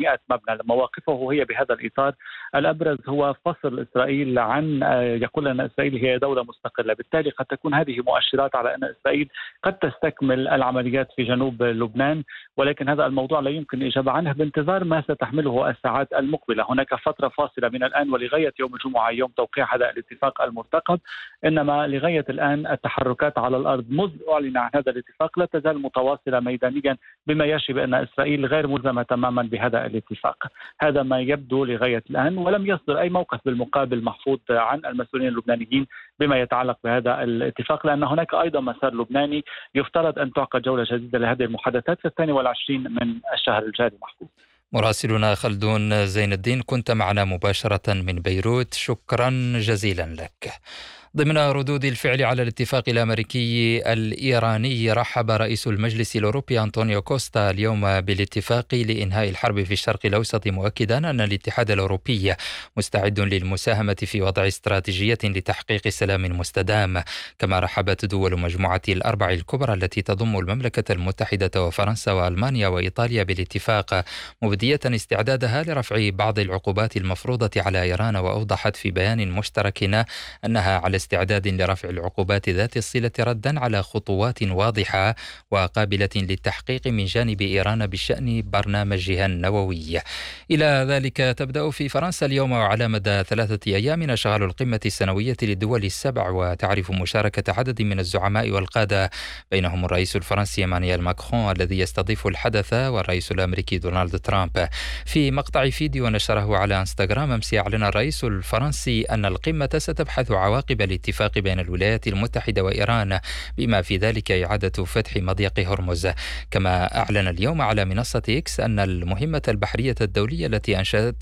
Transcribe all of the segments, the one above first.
100 مبنى. مواقفه هي بهذا الإطار. الأبرز هو فصل إسرائيل عن يقول أن إسرائيل هي دولة مستقلة، بالتالي قد تكون هذه مؤشرات على أن إسرائيل قد تستكمل العمليات في جنوب لبنان، ولكن هذا الموضوع لا يمكن الإجابة عنه بانتظار ما ستحمله الساعات المقبلة. هناك فترة فاصلة من الآن ولغاية يوم الجمعة يوم توقيع هذا الاتفاق المرتقب، إنما لغاية الآن التحركات على الأرض منذ أعلن عن هذا الاتفاق لا تزال متواصلة ميدانيا، بما يشي بأن إسرائيل غير ملزمة تماما بهذا الاتفاق. هذا ما يبدو لغاية الآن، ولم يصدر أي موقف بالمقابل محفوظ عن المسؤولين اللبنانيين بما يتعلق بهذا الاتفاق، لأن هناك أيضا مسار لبناني يفترض أن تعقد جولة جديدة لهذه المحادثات في 22 من الشهر الجاري. محفوظ. مراسلنا خلدون زين الدين، كنت معنا مباشرة من بيروت، شكرا جزيلا لك. ضمن ردود الفعل على الاتفاق الأمريكي الإيراني، رحب رئيس المجلس الأوروبي أنطونيو كوستا اليوم بالاتفاق لإنهاء الحرب في الشرق الأوسط، مؤكدا أن الاتحاد الأوروبي مستعد للمساهمة في وضع استراتيجية لتحقيق سلام مستدام. كما رحبت دول مجموعة الأربع الكبرى التي تضم المملكة المتحدة وفرنسا وألمانيا وإيطاليا بالاتفاق، مبدية استعدادها لرفع بعض العقوبات المفروضة على إيران، وأوضحت في بيان مشترك أنها على استعداد لرفع العقوبات ذات الصلة ردا على خطوات واضحة وقابلة للتحقيق من جانب إيران بشأن برنامجها النووي. إلى ذلك تبدأ في فرنسا اليوم وعلى مدى 3 أيام أشغال القمة السنوية للدول السبع، وتعرف مشاركة عدد من الزعماء والقادة، بينهم الرئيس الفرنسي إيمانويل ماكرون الذي يستضيف الحدث، والرئيس الأمريكي دونالد ترامب. في مقطع فيديو نشره على انستغرام أمس، أعلن الرئيس الفرنسي أن القمة ستبحث عواقب الاتفاق بين الولايات المتحدة وإيران، بما في ذلك إعادة فتح مضيق هرمز. كما أعلن اليوم على منصة إكس أن المهمة البحرية الدولية التي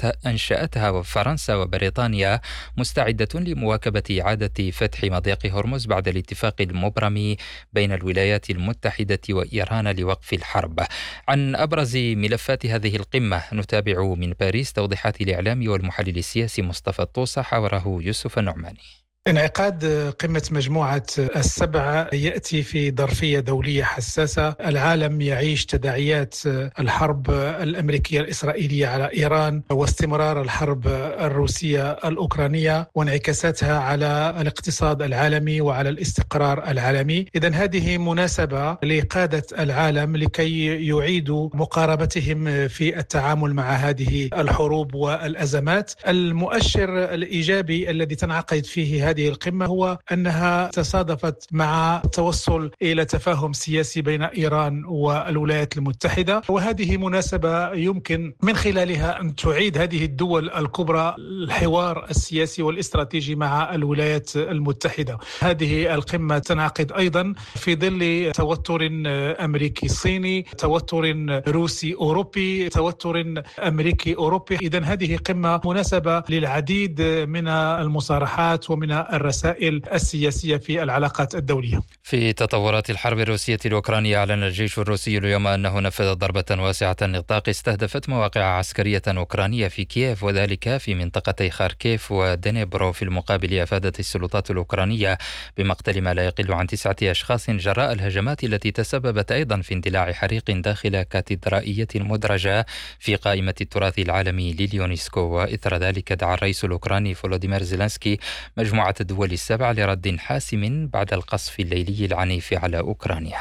أنشأتها فرنسا وبريطانيا مستعدة لمواكبة إعادة فتح مضيق هرمز بعد الاتفاق المبرم بين الولايات المتحدة وإيران لوقف الحرب. عن أبرز ملفات هذه القمة نتابع من باريس توضيحات الإعلامي والمحلل السياسي مصطفى الطوسة، حوره يوسف النعماني. انعقاد قمة مجموعة السبعة يأتي في ظرفية دولية حساسة. العالم يعيش تداعيات الحرب الأمريكية الإسرائيلية على إيران واستمرار الحرب الروسية الأوكرانية وانعكاساتها على الاقتصاد العالمي وعلى الاستقرار العالمي. إذن هذه مناسبة لقادة العالم لكي يعيدوا مقاربتهم في التعامل مع هذه الحروب والأزمات. المؤشر الإيجابي الذي تنعقد فيه هذه القمة هو أنها تصادفت مع التوصل إلى تفاهم سياسي بين إيران والولايات المتحدة، وهذه مناسبة يمكن من خلالها أن تعيد هذه الدول الكبرى الحوار السياسي والاستراتيجي مع الولايات المتحدة. هذه القمة تنعقد أيضا في ظل توتر أمريكي صيني، توتر روسي أوروبي، توتر أمريكي أوروبي. إذن هذه قمة مناسبة للعديد من المصارحات ومن الرسائل السياسية في العلاقات الدولية. في تطورات الحرب الروسية الأوكرانية، أعلن الجيش الروسي اليوم أنه نفذ ضربة واسعة النطاق استهدفت مواقع عسكرية أوكرانية في كييف، وذلك في منطقتي خاركيف ودنيبرو. في المقابل أفادت السلطات الأوكرانية بمقتل ما لا يقل عن 9 أشخاص جراء الهجمات التي تسببت أيضا في اندلاع حريق داخل كاتدرائية مدرجة في قائمة التراث العالمي لليونسكو. وإثر ذلك دعا الرئيس الأوكراني فولوديمير زيلنسكي مجموعة الدول السبع لرد حاسم بعد القصف الليلي العنيف على أوكرانيا.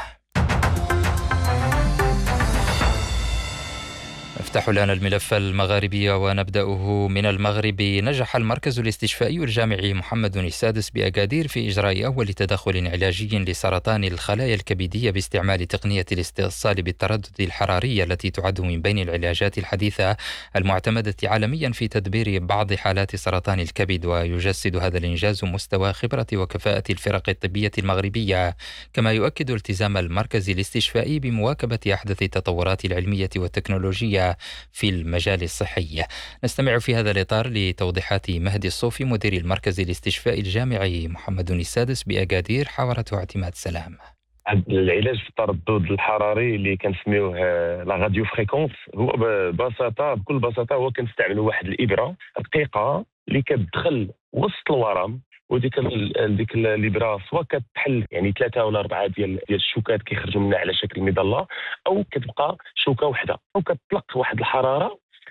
نفتح الآن الملف المغاربي ونبدأه من المغرب. نجح المركز الاستشفائي الجامعي محمد السادس بأكادير في إجراء أول تدخل علاجي لسرطان الخلايا الكبدية باستعمال تقنية الاستئصال بالتردد الحراري، التي تعد من بين العلاجات الحديثة المعتمدة عالميا في تدبير بعض حالات سرطان الكبد. ويجسد هذا الإنجاز مستوى خبرة وكفاءة الفرق الطبية المغربية، كما يؤكد التزام المركز الاستشفائي بمواكبة أحدث التطورات العلمية والتكنولوجية في المجال الصحي. نستمع في هذا الإطار لتوضيحات مهدي الصوفي مدير المركز الاستشفائي الجامعي محمد السادس بأكادير، حاورته اعتماد سلام. العلاج في التردد الحراري اللي كنسميوه لا راديو فريكونس هو بكل بساطه هو كنستعملوا واحد الابره دقيقه اللي كتدخل وسط الورم، وديك الابره سواء كتحل يعني 3 ولا 4 ديال الشوكات كيخرجوا منها على شكل مظله، او كتبقى شوكه واحده او كتطلق واحد الحراره